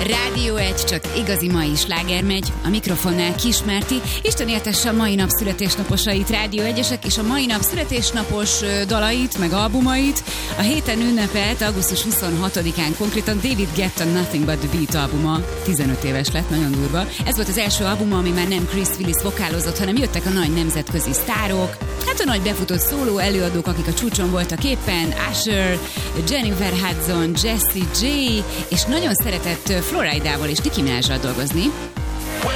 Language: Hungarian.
Rádió 1, csak igazi mai sláger megy, a mikrofonnál Kismárti. Isten éltesse a mai nap születésnaposait, Rádió 1-esek, és a mai nap születésnapos dalait, meg albumait. A héten ünnepelt, augusztus 26-án konkrétan David Guetta Nothing But The Beat albuma. 15 éves lett, nagyon durva. Ez volt az első albuma, ami már nem Chris Willis vokálozott, hanem jöttek a nagy nemzetközi sztárok. Hát a nagy befutott szóló előadók, akik a csúcson voltak éppen, Usher, Jennifer Hudson, Jessie J, és nagyon szeretett Floridával és Nicki Minajjal dolgozni.